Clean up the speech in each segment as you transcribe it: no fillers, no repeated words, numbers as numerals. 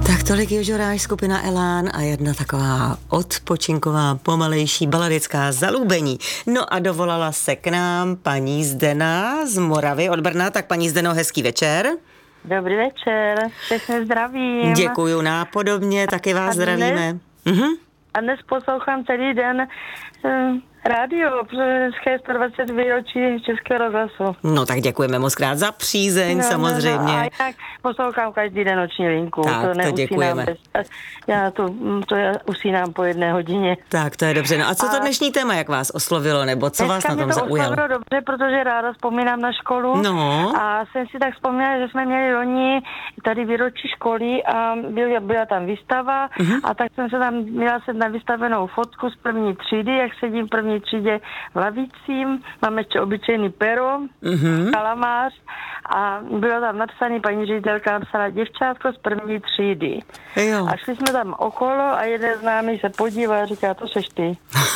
Tak tolik Jožoráš, skupina Elán a jedna taková odpočinková, pomalejší baladická Zalúbení. No a dovolala se k nám paní Zdena z Moravy od Brna. Tak paní Zdeno, hezký večer. Dobrý večer, všechny zdravím. Děkuju nápodobně, taky vás zdravíme. A dnes poslouchám celý den rádio, protože dneska je 120 výročí Českého rozhlasu. No tak děkujeme moc krát za přízeň, samozřejmě. No, a jak poslouchám každý den noční linku. Tak, to děkujeme. Já usínám po 1 hodině. Tak, to je dobře. No a co to dnešní téma, jak vás oslovilo, nebo co vás na tom zaujalo? Dneska mě to oslovilo dobře, protože ráda vzpomínám na školu. No. A jsem si tak vzpomněla, že jsme měli loni tady výročí školy a byla tam výstava a tak jsem se tam měla na vystavenou fotku z první třídy, jak sedím v první třídě v lavicím, mám ještě obyčejný pero, kalamář a bylo tam napsané, paní ředitelka napsala děvčátko z první třídy. Jo. A šli jsme tam okolo a jeden známý se podíval a říká, to seš ty.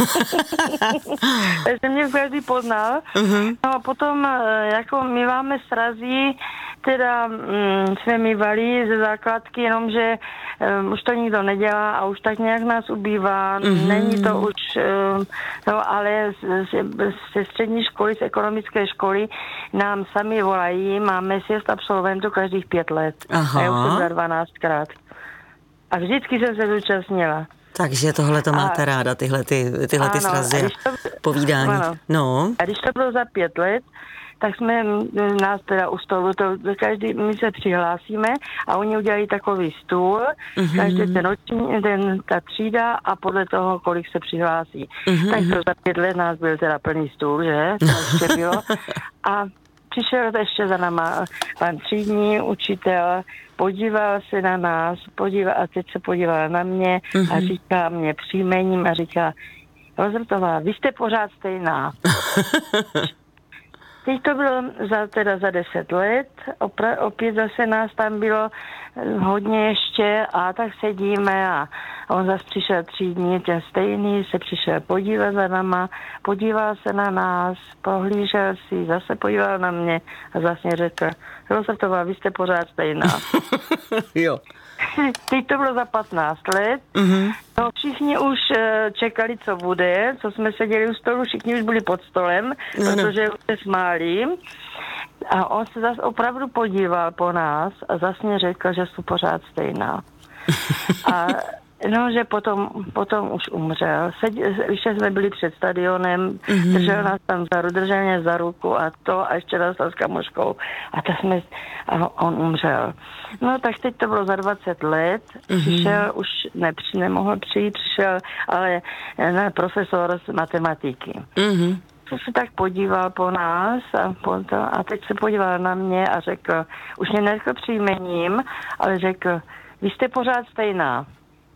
Takže mě každý poznal. No a potom, jako my máme srazí, teda jsme mývali ze základky, jenomže už to nikdo nedělá a už tak nějak nás ubývá. Není to už, no ale ze střední školy, z ekonomické školy nám sami volají, máme sjezd absolventů každých 5 let. Aha. A já už jsem za 12krát. A vždycky jsem se zúčastnila. Takže tohle to máte ráda, tyhle srazy a povídání. Ano. No. A když to bylo za 5 let, tak jsme nás teda u stolu, my se přihlásíme a oni udělají takový stůl, každý ta třída a podle toho, kolik se přihlásí. Tak to za 5 let nás byl teda plný stůl, že? To ještě bylo. A přišel ještě za náma pan třídní učitel, podíval se na nás, a teď se podíval na mě a říká mě příjmením a říká, Rozrtová, vy jste pořád stejná. Teď to bylo za 10 let, opět zase nás tam bylo hodně ještě a tak sedíme a on zase přišel třídní, ten stejný, se přišel podívat za náma, podíval se na nás, pohlížel si, zase podíval na mě a zase řekl, Rozrtová, vy jste pořád stejná. Jo. Teď to bylo za 15 let. No, všichni už čekali, co bude, co jsme seděli u stolu, všichni už byli pod stolem, protože už se smáli. A on se zase opravdu podíval po nás a zase mě řekl, že jsou pořád stejná. A no, že potom už umřel. Ještě jsme byli před stadionem, držel nás tam držel mě za ruku a ještě nás s kamoškou. A on umřel. No, tak teď to bylo za 20 let. Přišel, už nemohl přijít, přišel, ale profesor z matematiky. Co se tak podíval po nás a teď se podíval na mě a řekl, už mě neřekl příjmením, ale řekl, vy jste pořád stejná.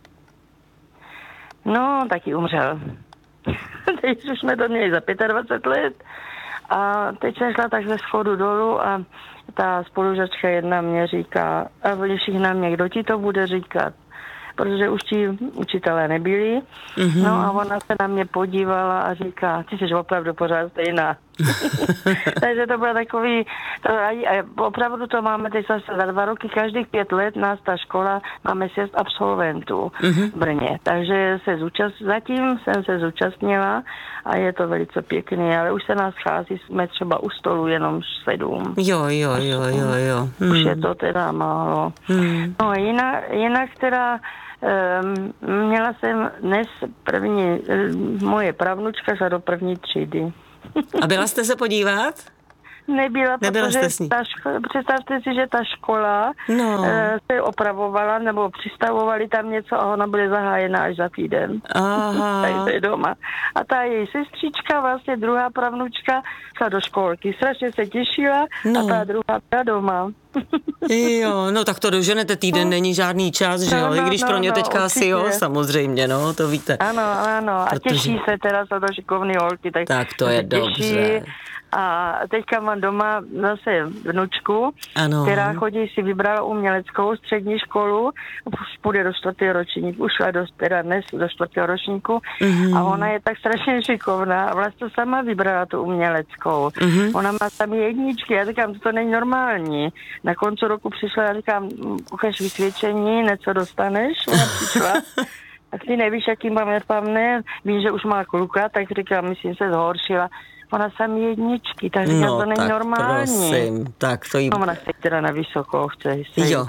No, taky umřel. Teď už jsme to měli za 25 let a teď jsem šla tak ze schodu dolů a ta spolužačka jedna mě říká, a oni všichni na mě, kdo ti to bude říkat? Protože už ti učitelé nebyli. No a ona se na mě podívala a říká, ty jsi opravdu pořád stejná. Takže to bylo takový, a opravdu to máme teď zase za 2 roky, každých 5 let nás ta škola máme sjezd absolventů v Brně. Takže zatím jsem se zúčastnila a je to velice pěkný, ale už se nás schází, jsme třeba u stolu jenom 7. Jo. Už je to teda málo. No jinak teda měla jsem dnes moje pravnučka šla do 1. třídy. A byla jste se podívat? Nebyla, protože představte si, že ta škola se opravovala, nebo přistavovali tam něco a ona bude zahájena až za týden. Takže doma. A ta její sestřička, vlastně druhá pravnučka, šla do školky. Strašně se těšila a ta druhá byla doma. Jo, no tak to doženete, týden není žádný čas, že jo, i když pro ně teďka asi jo, samozřejmě, no, to víte. Ano, a těší se teda za to šikovný holky. Tak to je dobře. A teďka mám doma zase vnučku, která chodí, si vybrala uměleckou střední školu, už půjde do 4. ročníku, už šla dnes do 4. ročníku a ona je tak strašně šikovná a vlastně sama vybrala tu uměleckou. Ona má tam 1, já říkám, to není normální. Na konci roku přišla, já říkám, ukaž vysvědčení, něco dostaneš, ona přišla. Tak ty nevíš, jaký mám ne, vím, že už má kluka, tak říkám, myslím, se zhoršila. Ona sam jedničky, tak říkám, to není normální. Prosím, tak to jí... Ona se teda na vysokou chce.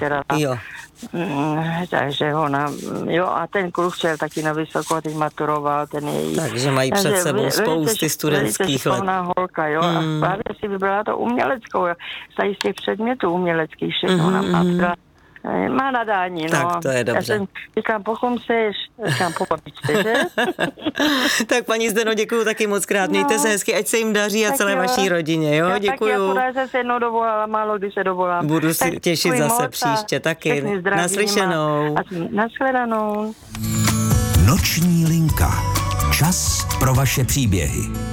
Takže ona, a ten kluk chtěl taky na vysokou, a teď maturoval, ten její. Takže mají před sebou spousty studentských let. Holka, a právě si vybrala to uměleckou, z těch předmětů uměleckých, všechno ona má nadání, no. Tak to je dobře. Já jsem říkám, říkám, po babičce, že? Tak paní Zdeno, děkuju taky moc krát, mějte se hezky, ať se jim daří a celé vaší rodině, jo, děkuju. Já taky, se jednou dovolala, málo kdy se dovolám. Budu si těšit zase příště, taky. Naslyšenou. Nashledanou. Noční linka. Čas pro vaše příběhy.